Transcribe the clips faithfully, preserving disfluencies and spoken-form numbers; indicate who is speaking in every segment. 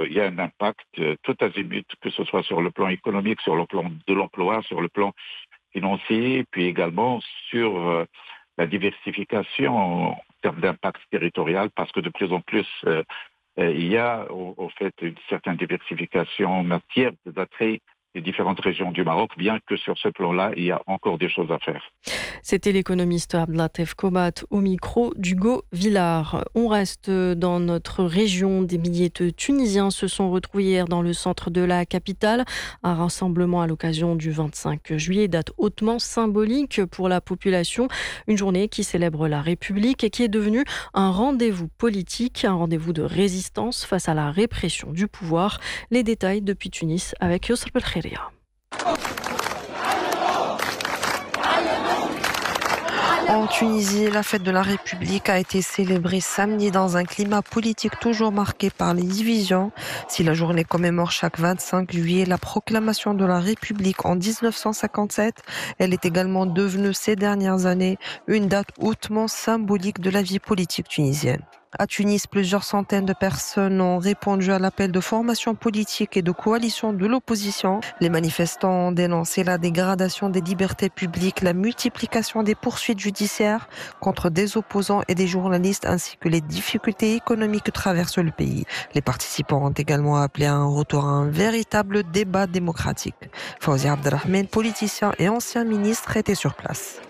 Speaker 1: il y a un impact euh, tout azimut, que ce soit sur le plan économique, sur le plan de l'emploi, sur le plan financier, puis également sur euh, la diversification en termes d'impact territorial, parce que de plus en plus, euh, euh, il y a au, au fait une certaine diversification en matière d'attrait des différentes régions du Maroc, bien que sur ce plan-là, il y a encore des choses à faire.
Speaker 2: C'était l'économiste Abdellatif Komat au micro d'Hugo Villard. On reste dans notre région. Des milliers de Tunisiens se sont retrouvés hier dans le centre de la capitale. Un rassemblement à l'occasion du vingt-cinq juillet, date hautement symbolique pour la population. Une journée qui célèbre la République et qui est devenue un rendez-vous politique, un rendez-vous de résistance face à la répression du pouvoir. Les détails depuis Tunis avec Youssef Belkheria.
Speaker 3: En Tunisie, la fête de la République a été célébrée samedi dans un climat politique toujours marqué par les divisions. Si la journée commémore chaque vingt-cinq juillet la proclamation de la République en dix-neuf cent cinquante-sept, elle est également devenue ces dernières années une date hautement symbolique de la vie politique tunisienne. À Tunis, plusieurs centaines de personnes ont répondu à l'appel de formation politique et de coalition de l'opposition. Les manifestants ont dénoncé la dégradation des libertés publiques, la multiplication des poursuites judiciaires contre des opposants et des journalistes, ainsi que les difficultés économiques que traverse le pays. Les participants ont également appelé à un retour à un véritable débat démocratique. Fawzi Abdelrahman, politicien et ancien ministre, était sur place.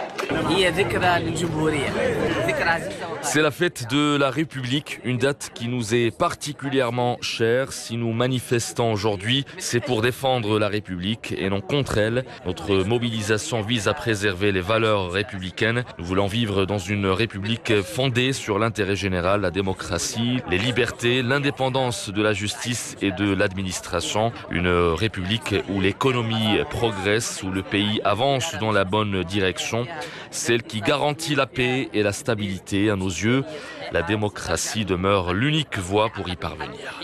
Speaker 4: C'est la fête de la République, une date qui nous est particulièrement chère. Si nous manifestons aujourd'hui, c'est pour défendre la République et non contre elle. Notre mobilisation vise à préserver les valeurs républicaines. Nous voulons vivre dans une République fondée sur l'intérêt général, la démocratie, les libertés, l'indépendance de la justice et de l'administration. Une République où l'économie progresse, où le pays avance dans la bonne direction. Celle qui garantit la paix et la stabilité. À nos yeux, la démocratie demeure l'unique voie pour y parvenir.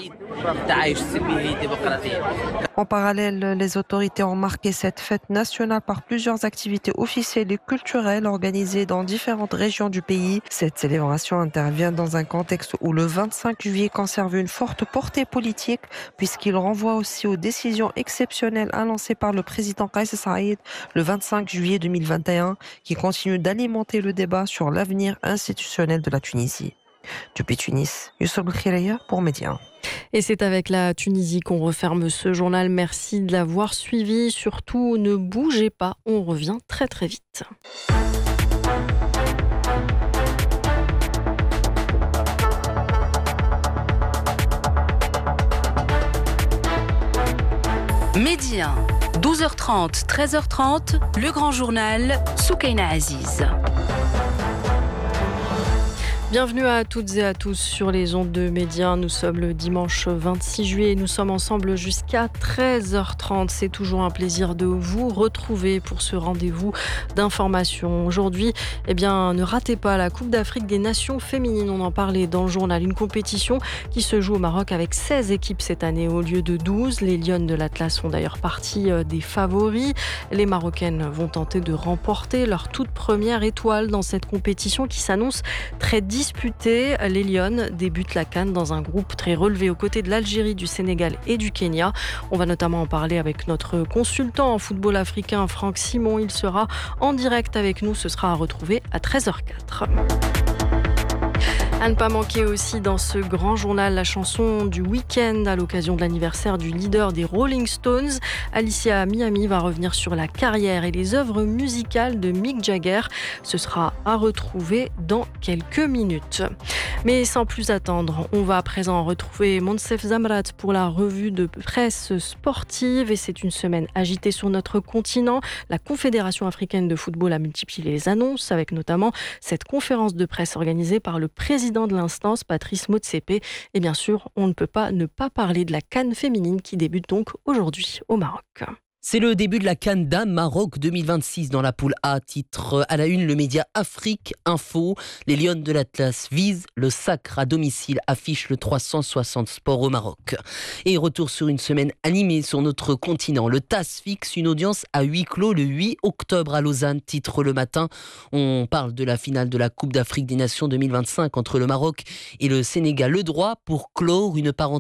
Speaker 3: En parallèle, les autorités ont marqué cette fête nationale par plusieurs activités officielles et culturelles organisées dans différentes régions du pays. Cette célébration intervient dans un contexte où le vingt-cinq juillet conserve une forte portée politique, puisqu'il renvoie aussi aux décisions exceptionnelles annoncées par le président Kais Saïed le vingt-cinq juillet deux mille vingt et un, qui continue d'alimenter le débat sur l'avenir institutionnel de la Tunisie. Depuis Tunis, Youssef Belkheria pour Média.
Speaker 2: Et c'est avec la Tunisie qu'on referme ce journal. Merci de l'avoir suivi. Surtout, ne bougez pas, on revient très très vite.
Speaker 5: Média, douze heures trente, treize heures trente, le grand journal, Soukaina Aziz.
Speaker 2: Bienvenue à toutes et à tous sur les ondes de Média. Nous sommes le dimanche vingt-six juillet et nous sommes ensemble jusqu'à treize heures trente. C'est toujours un plaisir de vous retrouver pour ce rendez-vous d'information. Aujourd'hui, eh bien, ne ratez pas la Coupe d'Afrique des Nations féminines. On en parlait dans le journal. Une compétition qui se joue au Maroc avec seize équipes cette année au lieu de douze. Les Lionnes de l'Atlas font d'ailleurs partie des favoris. Les Marocaines vont tenter de remporter leur toute première étoile dans cette compétition qui s'annonce très disputée. Les Lionnes débutent la CAN dans un groupe très relevé aux côtés de l'Algérie, du Sénégal et du Kenya. On va notamment en parler avec notre consultant en football africain, Franck Simon. Il sera en direct avec nous. Ce sera à retrouver à treize heures quatre. À ne pas manquer aussi dans ce grand journal la chanson du week-end à l'occasion de l'anniversaire du leader des Rolling Stones. Alicia Miami va revenir sur la carrière et les œuvres musicales de Mick Jagger. Ce sera à retrouver dans quelques minutes. Mais sans plus attendre, on va à présent retrouver Monsef Zamrat pour la revue de presse sportive. Et c'est une semaine agitée sur notre continent. La Confédération africaine de football a multiplié les annonces, avec notamment cette conférence de presse organisée par le président de l'instance, Patrice Motsepe. Et bien sûr, on ne peut pas ne pas parler de la CAN féminine qui débute donc aujourd'hui au Maroc.
Speaker 6: C'est le début de la CAN Dames Maroc deux mille vingt-six dans la poule A. Titre à la une, le média Afrique Info. Les Lionnes de l'Atlas visent le sacre à domicile, affiche le trois cent soixante Sport au Maroc. Et retour sur une semaine animée sur notre continent. Le T A S fixe une audience à huis clos le huit octobre à Lausanne. Titre le matin, on parle de la finale de la Coupe d'Afrique des Nations deux mille vingt-cinq entre le Maroc et le Sénégal. Le droit pour clore une parenthèse